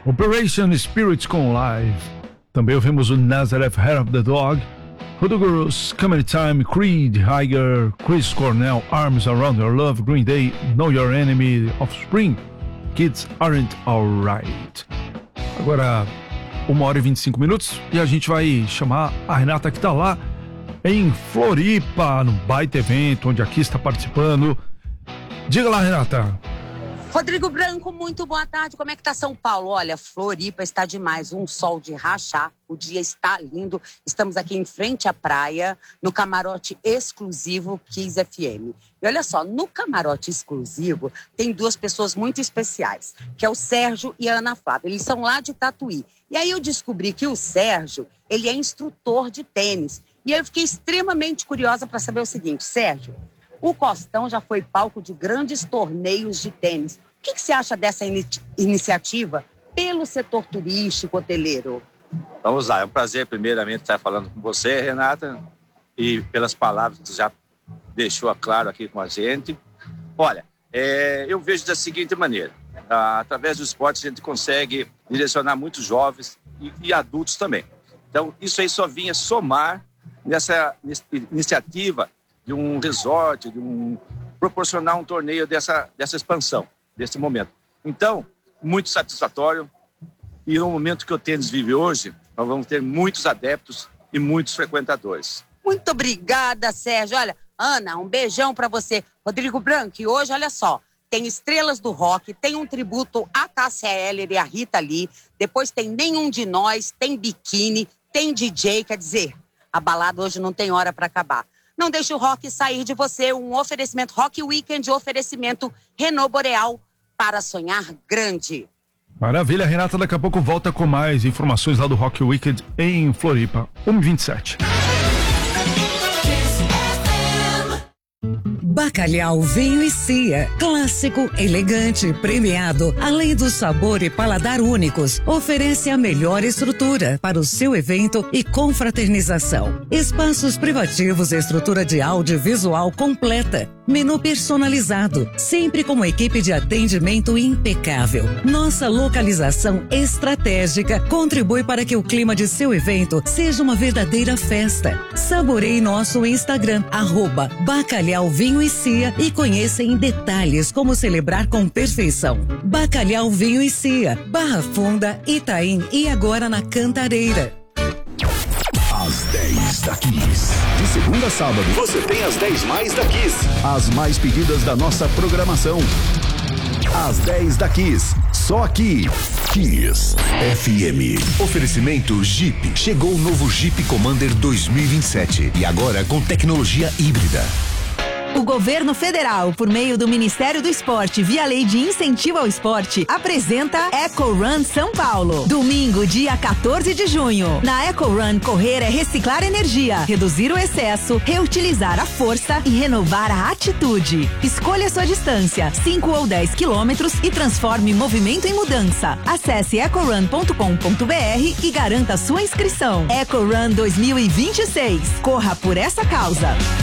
Operation Spirits com Live. Também ouvimos o Nazareth Hair of the Dog, Hoodoo Comedy Time, Creed, Higer, Chris Cornell, Arms Around Your Love, Green Day, Know Your Enemy, Offspring, Kids Aren't Alright. Agora, 1h25 e a gente vai chamar a Renata, que tá lá em Floripa, num baita evento, onde aqui está participando. Diga lá, Renata. Rodrigo Branco, muito boa tarde. Como é que tá São Paulo? Olha, Floripa está demais, um sol de rachar, o dia está lindo. Estamos aqui em frente à praia, no camarote exclusivo Kiss FM. E olha só, no camarote exclusivo tem duas pessoas muito especiais, que é o Sérgio e a Ana Flávia. Eles são lá de Tatuí. E aí eu descobri que o Sérgio, ele é instrutor de tênis. E eu fiquei extremamente curiosa para saber o seguinte, Sérgio, o Costão já foi palco de grandes torneios de tênis. O que você acha dessa iniciativa pelo setor turístico, hoteleiro? Vamos lá, é um prazer primeiramente estar falando com você, Renata, e pelas palavras que você já deixou claro aqui com a gente. Olha, eu vejo da seguinte maneira, através do esporte a gente consegue direcionar muitos jovens e adultos também. Então isso aí só vinha somar nessa iniciativa de um resort, proporcionar um torneio dessa expansão, desse momento. Então, muito satisfatório. E no momento que o tênis vive hoje, nós vamos ter muitos adeptos e muitos frequentadores. Muito obrigada, Sérgio. Olha, Ana, um beijão pra você. Rodrigo Branco, e hoje, olha só, tem estrelas do rock, tem um tributo à Tássia Eller e à Rita Lee, depois tem Nenhum de Nós, tem biquíni, tem DJ, quer dizer, a balada hoje não tem hora pra acabar. Não deixe o rock sair de você. Um oferecimento Rock Weekend, oferecimento Renault Boreal para sonhar grande. Maravilha, Renata. Daqui a pouco volta com mais informações lá do Rock Weekend em Floripa. 1h27. Bacalhau Vinho e Cia, clássico, elegante, premiado, além do sabor e paladar únicos, oferece a melhor estrutura para o seu evento e confraternização. Espaços privativos e estrutura de audiovisual completa, menu personalizado, sempre com uma equipe de atendimento impecável. Nossa localização estratégica contribui para que o clima de seu evento seja uma verdadeira festa. Saboreie nosso Instagram, @Bacalhau Vinho e Cia, e conheça em detalhes como celebrar com perfeição. Bacalhau Vinho e Cia, Barra Funda, Itaim e agora na Cantareira. As 10 da Kiss. De segunda a sábado, você tem as 10 mais da Kiss. As mais pedidas da nossa programação. As 10 da Kiss. Só aqui. Kiss FM. Oferecimento Jeep. Chegou o novo Jeep Commander 2027. E agora com tecnologia híbrida. O governo federal, por meio do Ministério do Esporte, via Lei de Incentivo ao Esporte, apresenta Eco Run São Paulo. Domingo, dia 14 de junho. Na Eco Run, correr é reciclar energia, reduzir o excesso, reutilizar a força e renovar a atitude. Escolha sua distância, 5 ou 10 quilômetros, e transforme movimento em mudança. Acesse ecorun.com.br e garanta sua inscrição. Eco Run 2026. Corra por essa causa.